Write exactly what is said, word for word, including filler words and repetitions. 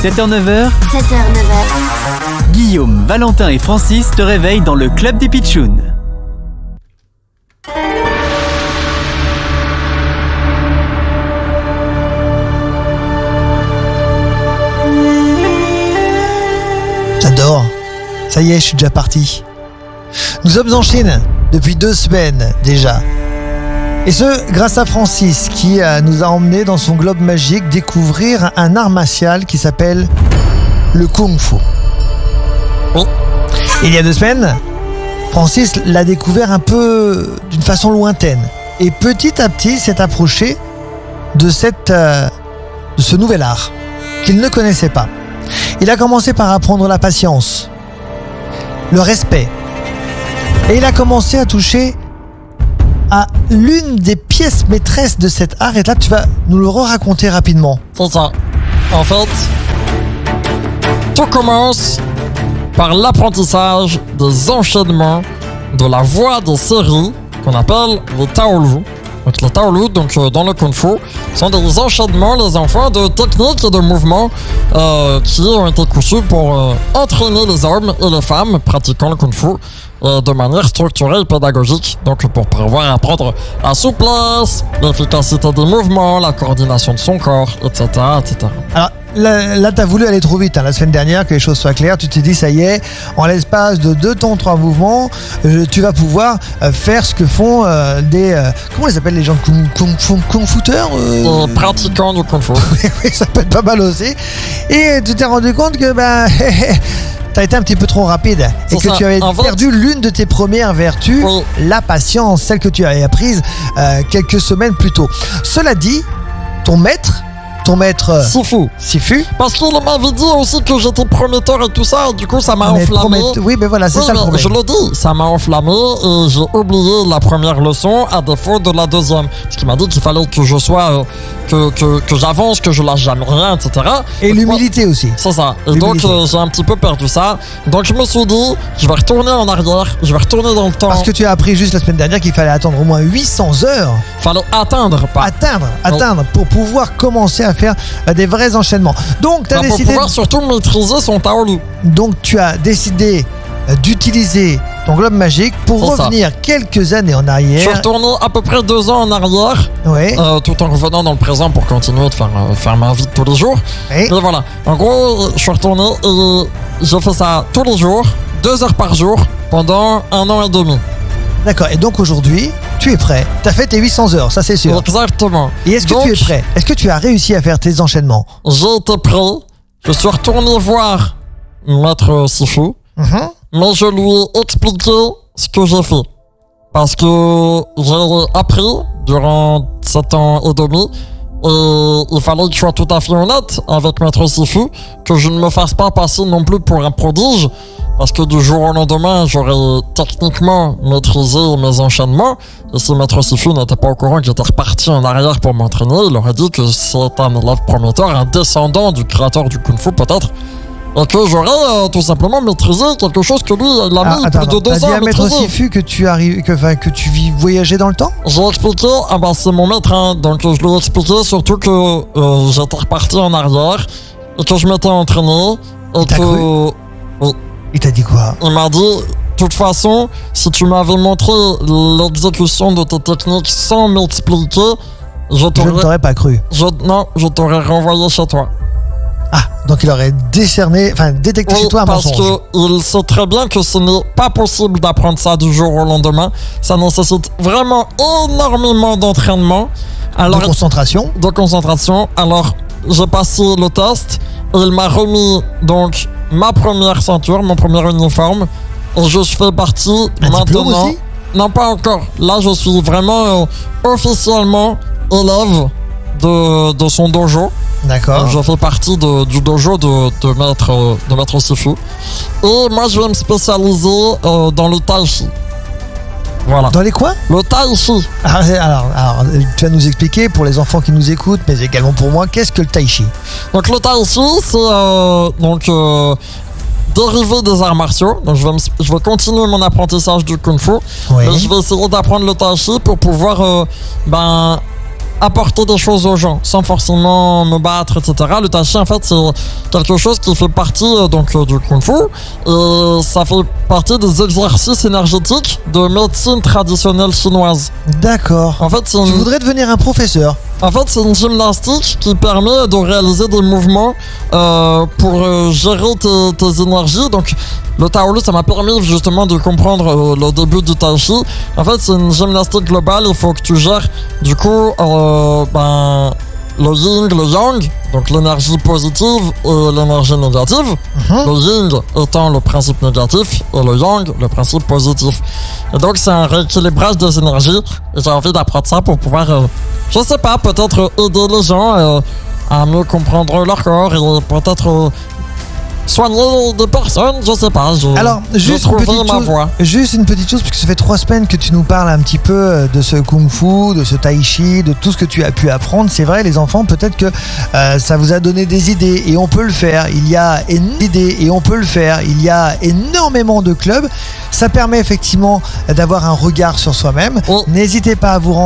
sept heures neuf heures, sept heures neuf heures. Guillaume, Valentin et Francis te réveillent dans le club des Pitchouns. J'adore. Ça y est, je suis déjà parti. Nous sommes en Chine depuis deux semaines déjà. Et ce, grâce à Francis qui euh, nous a emmenés dans son globe magique découvrir un art martial qui s'appelle le Kung Fu. Oh. Il y a deux semaines, Francis l'a découvert un peu d'une façon lointaine. Et petit à petit s'est approché de, cette, euh, de ce nouvel art qu'il ne connaissait pas. Il a commencé par apprendre la patience, le respect. Et il a commencé à toucher à l'une des pièces maîtresses de cet art. Et là, tu vas nous le raconter rapidement. C'est ça. En fait, tout commence par l'apprentissage des enchaînements de la voie des séries qu'on appelle les Taolu. Donc les Taolu, donc euh, dans le Kung Fu, sont des enchaînements, les enfants, de techniques et de mouvements euh, qui ont été conçus pour euh, entraîner les hommes et les femmes pratiquant le Kung Fu euh, de manière structurée et pédagogique. Donc pour pouvoir apprendre la souplesse, l'efficacité des mouvements, la coordination de son corps, et cetera, et cetera. Alors là, là tu as voulu aller trop vite hein, la semaine dernière, que les choses soient claires. Tu t'es dit, ça y est, en l'espace de deux temps, trois mouvements, euh, tu vas pouvoir euh, faire ce que font euh, des... Euh, comment ils appellent les gens de kung, kung, kung, kung footeurs euh... Et pratiquants du Kung Fu. Oui, ça peut être pas mal aussi. Et tu t'es rendu compte que ben, t'as été un petit peu trop rapide et C'est que ça. tu avais En fait, perdu l'une de tes premières vertus, oui. la patience, celle que tu avais apprise euh, quelques semaines plus tôt. Cela dit, ton maître, ton maître euh, Sifu. Sifu, Parce qu'il m'avait dit aussi que j'étais prometteur et tout ça, et du coup ça m'a mais enflammé. promet- oui, mais voilà, c'est Oui, ça le mais problème. je le dis, ça m'a enflammé et j'ai oublié la première leçon à défaut de la deuxième. Ce qui m'a dit qu'il fallait que je sois, euh, que, que, que j'avance, que je lâche jamais rien, et cetera. Et l'humilité aussi. C'est ça. Et donc L'humilité. euh, j'ai un petit peu perdu ça. Donc je me suis dit, je vais retourner en arrière, je vais retourner dans le temps. Parce que tu as appris juste la semaine dernière qu'il fallait attendre au moins huit cents heures, Fallait atteindre, pas. atteindre, atteindre, pour pouvoir commencer à faire euh, des vrais enchaînements. Donc, tu as Bah, pour décidé, pouvoir surtout maîtriser son Taolu. donc tu as décidé euh, d'utiliser ton globe magique pour C'est ça. revenir quelques années en Je suis arrière. retourné à peu près deux ans en arrière. Ouais. Euh, tout en revenant dans le présent pour continuer de faire, euh, faire ma vie de tous les jours. Et Et voilà. En gros, je suis retourné et j'ai fait ça tous les jours, deux heures par jour, pendant un an et demi. d'accord. Et donc aujourd'hui, tu es prêt. Tu as fait tes huit cents heures, ça c'est sûr. Exactement. Et est-ce que Donc, tu es prêt? Est-ce que tu as réussi à faire tes enchaînements? J'ai été prêt. Je suis retourné voir Maître Sifu, Mhm. mais je lui ai expliqué ce que j'ai fait. Parce que j'ai appris durant sept ans et demi, et il fallait que je sois tout à fait honnête avec Maître Sifu, que je ne me fasse pas passer non plus pour un prodige, parce que du jour au lendemain, j'aurais techniquement maîtrisé mes enchaînements, et si Maître Sifu n'était pas au courant que j'étais reparti en arrière pour m'entraîner, il aurait dit que c'est un élève prometteur, un descendant du créateur du Kung Fu peut-être, et que j'aurais euh, tout simplement maîtrisé quelque chose que lui, il a Ah, mis attends, plus de attends. deux T'as dit ans à à Maître maîtriser. Sifu que tu arrives, que, enfin, que tu vis voyager dans le temps? J'ai expliqué, ah ben c'est mon maître, hein, donc je lui ai expliqué surtout que euh, j'étais reparti en arrière et que je m'étais entraîné et Il t'a que Il t'a dit quoi? il m'a dit, de toute façon, si tu m'avais montré l'exécution de tes techniques sans m'expliquer, je Je ne t'aurais, t'aurais pas cru. je, non, je t'aurais renvoyé chez toi. Ah, donc il aurait décerné, enfin détecté Oui, chez toi un parce mensonge. qu'il sait très bien que ce n'est pas possible d'apprendre ça du jour au lendemain. Ça nécessite vraiment énormément d'entraînement. Alors, De concentration. de concentration. Alors, j'ai passé le test et il m'a remis donc ma première ceinture, mon premier uniforme. Et je fais partie Un diplôme maintenant. aussi? Non, pas encore. Là, je suis vraiment euh, officiellement élève de, de son dojo. D'accord. Je fais partie de- du dojo de, de maître, euh, de maître Sifu. Et moi, je vais me spécialiser euh, dans le tai chi. Voilà. Dans les coins? Le tai chi. alors, alors, alors, tu vas nous expliquer pour les enfants qui nous écoutent, mais également pour moi, qu'est-ce que le tai chi? Donc le tai chi, c'est euh, donc euh, dérivé des arts martiaux. Donc je vais, me- je vais continuer mon apprentissage du kung fu. Oui. Et je vais essayer d'apprendre le tai chi pour pouvoir euh, ben, apporter des choses aux gens sans forcément me battre, et cetera. Le tai chi, en fait, c'est quelque chose qui fait partie euh, donc euh, du kung-fu et ça fait partie des exercices énergétiques de médecine traditionnelle chinoise. D'accord. En fait, c'est Tu une... voudrais devenir un professeur? En fait, c'est une gymnastique qui permet de réaliser des mouvements euh, pour euh, gérer tes, tes énergies. Donc, le Taolu, ça m'a permis justement de comprendre euh, le début du Tai Chi. En fait, c'est une gymnastique globale. Il faut que tu gères, du coup, euh, ben, le yin, le yang, donc l'énergie positive et l'énergie négative. Mhm. Le yin étant le principe négatif et le yang, le principe positif. Et donc, c'est un rééquilibrage des énergies. Et j'ai envie d'apprendre ça pour pouvoir, euh, je sais pas, peut-être aider les gens euh, à mieux comprendre leur corps et peut-être euh, soigner des personnes, je sais pas. Je, Alors, je juste une, trouverai petite ma chose, voie. juste une petite chose, puisque ça fait trois semaines que tu nous parles un petit peu euh, de ce kung-fu, de ce tai chi, de tout ce que tu as pu apprendre. C'est vrai, les enfants, peut-être que euh, ça vous a donné des idées et on peut le faire. Il y a énormément d'idées et on peut le faire. Il y a énormément de clubs. Ça permet effectivement d'avoir un regard sur soi-même. Oh. N'hésitez pas à vous rendre